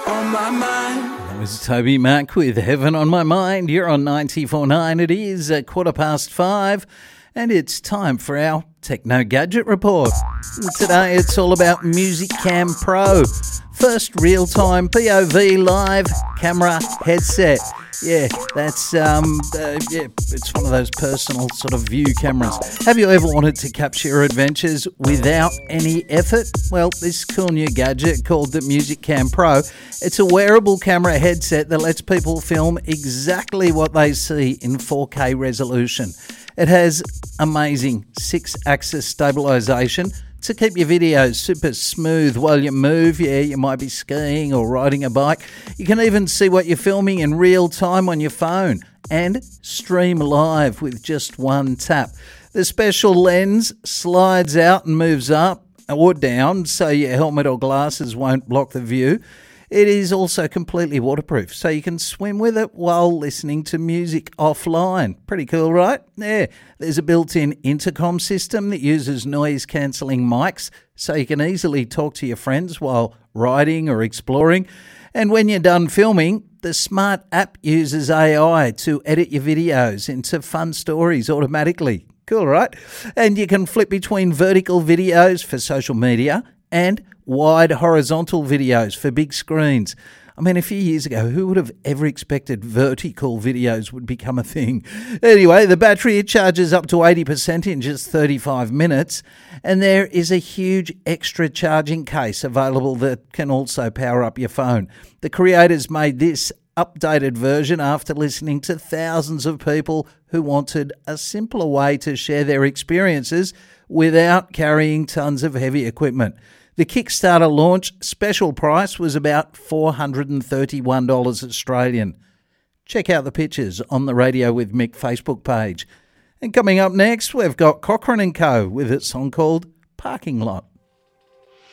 on my mind. That was Toby Mac with Heaven on My Mind. You're on 94.9. It is 5:15 and it's time for our Techno Gadget Report. And today it's all about Music Cam Pro. First real-time POV live camera headset. Yeah, that's it's one of those personal sort of view cameras. Have you ever wanted to capture your adventures without any effort? Well, this cool new gadget called the Music Cam Pro, it's a wearable camera headset that lets people film exactly what they see in 4K resolution. It has amazing 6-axis stabilization to keep your videos super smooth while you move. Yeah, you might be skiing or riding a bike. You can even see what you're filming in real time on your phone and stream live with just one tap. The special lens slides out and moves up or down so your helmet or glasses won't block the view. It is also completely waterproof, so you can swim with it while listening to music offline. Pretty cool, right? Yeah, there's a built-in intercom system that uses noise-cancelling mics, so you can easily talk to your friends while riding or exploring. And when you're done filming, the smart app uses AI to edit your videos into fun stories automatically. Cool, right? And you can flip between vertical videos for social media and wide horizontal videos for big screens. I mean, a few years ago, who would have ever expected vertical videos would become a thing? Anyway, the battery charges up to 80% in just 35 minutes, and there is a huge extra charging case available that can also power up your phone. The creators made this updated version after listening to thousands of people who wanted a simpler way to share their experiences without carrying tons of heavy equipment. The Kickstarter launch special price was about $431 Australian. Check out the pictures on the Radio with Mick Facebook page. And coming up next, we've got Cochrane & Co. with a song called Parking Lot.